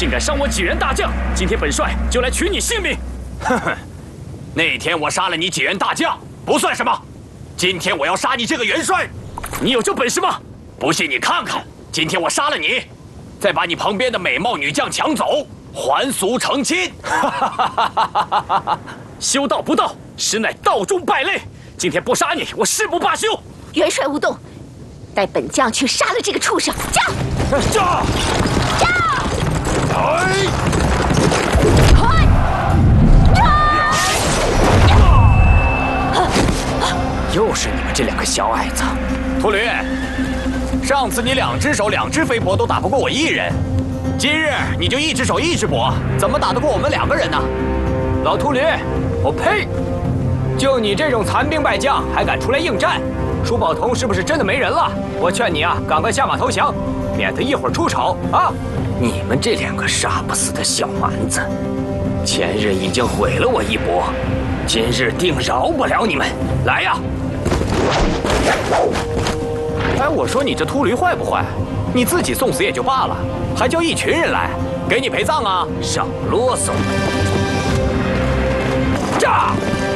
竟敢伤我几员大将！今天本帅就来取你性命！ 哼哼，那天我杀了你几员大将，不算什么。今天我要杀你这个元帅， 你有这本事吗？ 不信你看看，今天我杀了你，再把你旁边的美貌女将抢走，还俗成亲。 修道不道，实乃道中败类。今天不杀你，我誓不罢休。 元帅勿动，带本将去杀了这个畜生！驾！ 驾！ 驾！ 来！ 又是你们这两个小矮子！ 秃驴，上次你2只手2只飞搏都打不过我1人，今日你就1只手1只搏，怎么打得过我们2个人呢？ 老秃驴，我呸！就你这种残兵败将，还敢出来应战？舒宝同是不是真的没人了？我劝你啊，赶快下马投降，免得一会儿出丑啊！你们这2个杀不死的小蛮子，前日已经毁了我一搏，今日定饶不了你们！来呀！ 哎，我说你这秃驴坏不坏？你自己送死也就罢了，还叫一群人来，给你陪葬啊？ 少啰嗦！ 炸！